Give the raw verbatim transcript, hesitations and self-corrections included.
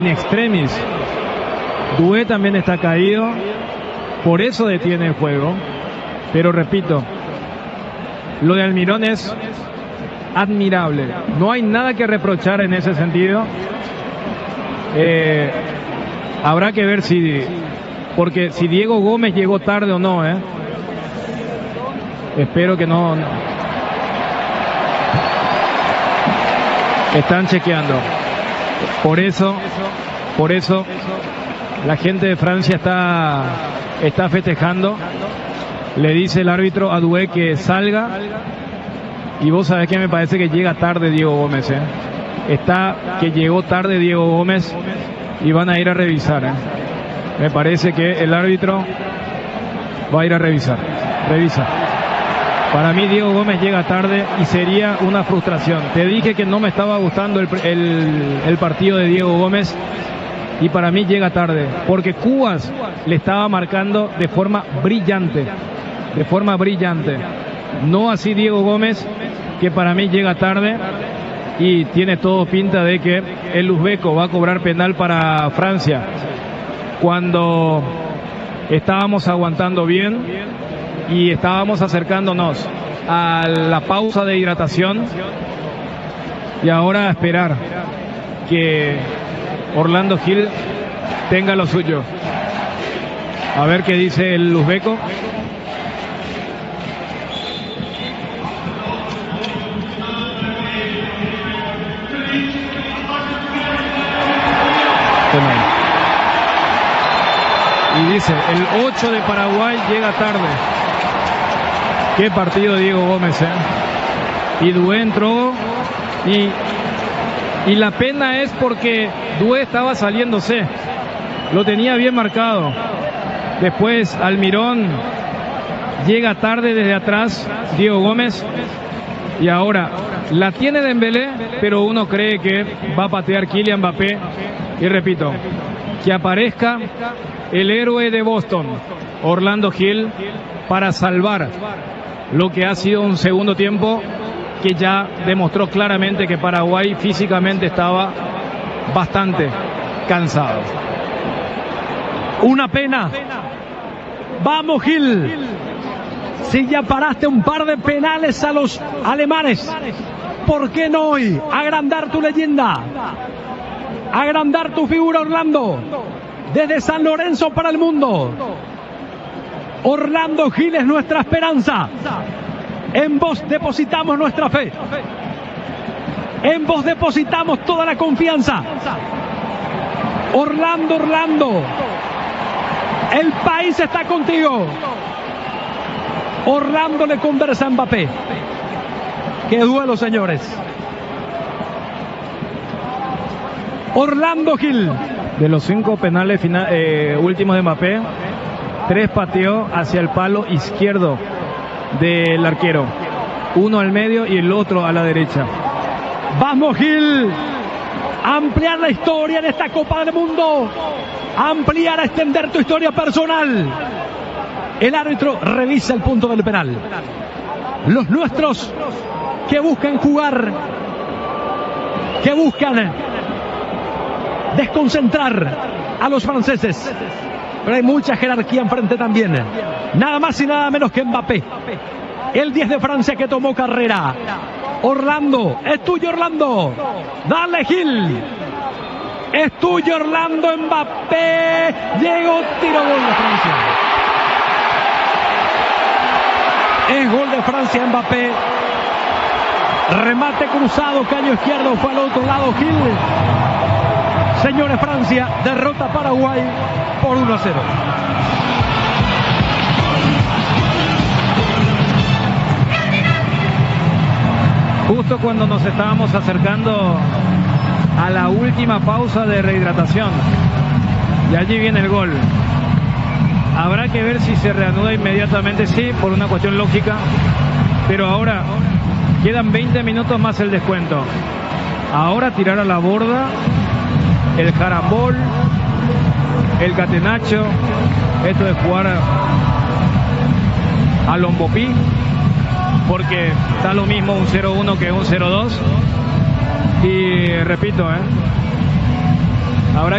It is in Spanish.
in extremis. Doué también está caído, por eso detiene el juego. Pero repito, lo de Almirón es admirable. No hay nada que reprochar en ese sentido. Eh, habrá que ver si, porque si Diego Gómez llegó tarde o no, ¿eh? Espero que no. Están chequeando. Por eso, por eso, la gente de Francia está, está festejando. Le dice el árbitro a Doué que salga. Y vos sabés que me parece que llega tarde Diego Gómez, ¿eh? Está que llegó tarde Diego Gómez y van a ir a revisar, ¿eh? Me parece que el árbitro va a ir a revisar. Revisa. Para mí Diego Gómez llega tarde y sería una frustración. Te dije que no me estaba gustando el, el, el partido de Diego Gómez y para mí llega tarde, porque Cubas le estaba marcando de forma brillante, de forma brillante. No así Diego Gómez, que para mí llega tarde y tiene todo pinta de que el uzbeco va a cobrar penal para Francia. Cuando estábamos aguantando bien y estábamos acercándonos a la pausa de hidratación y ahora a esperar que Orlando Gil tenga lo suyo. A ver qué dice el uzbeco. Y dice, el ocho de Paraguay llega tarde. Qué partido Diego Gómez, ¿eh? Y Doué entró y, y la pena es porque Doué estaba saliéndose. Lo tenía bien marcado. Después Almirón llega tarde desde atrás, Diego Gómez. Y ahora la tiene Dembélé, pero uno cree que va a patear Kylian Mbappé. Y repito, que aparezca el héroe de Boston, Orlando Gil, para salvar lo que ha sido un segundo tiempo que ya demostró claramente que Paraguay físicamente estaba bastante cansado. Una pena. Vamos, Gil. Si ya paraste un par de penales a los alemanes, ¿por qué no hoy agrandar tu leyenda? Agrandar tu figura, Orlando. Desde San Lorenzo para el mundo. Orlando Gil es nuestra esperanza. En vos depositamos nuestra fe. En vos depositamos toda la confianza. Orlando, Orlando. El país está contigo. Orlando le conversa a Mbappé. Qué duelo, señores. Orlando Gil. De los cinco penales final, eh, últimos de Mbappé, tres pateó hacia el palo izquierdo del arquero. Uno al medio y el otro a la derecha. Vamos, Gil. Ampliar la historia en esta Copa del Mundo. Ampliar, a extender tu historia personal. El árbitro revisa el punto del penal. Los nuestros que buscan jugar, que buscan desconcentrar a los franceses, pero hay mucha jerarquía enfrente también. Nada más y nada menos que Mbappé, el diez de Francia que tomó carrera. Orlando, es tuyo, Orlando. Dale, Gil. Es tuyo, Orlando. Mbappé. Llegó, tiro, gol de Francia. Es gol de Francia, Mbappé. Remate cruzado, caño izquierdo, fue al otro lado, Gil. Señores, Francia derrota a Paraguay por uno a cero. Justo cuando nos estábamos acercando a la última pausa de rehidratación. Y allí viene el gol. Habrá que ver si se reanuda inmediatamente, sí, por una cuestión lógica. Pero ahora quedan veinte minutos más el descuento. Ahora tirar a la borda el jarambol, el catenacho, esto de jugar a Lombopí, porque está lo mismo un cero uno que un cero dos. Y repito, ¿eh? Habrá